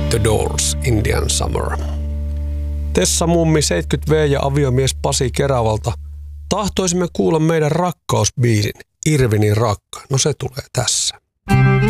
The Doors, Indian Summer. Tessa Mummi 70V ja aviomies Pasi Keravalta. Tahtoisimme kuulla meidän rakkausbiisin, Irvinin rakka. No se tulee tässä.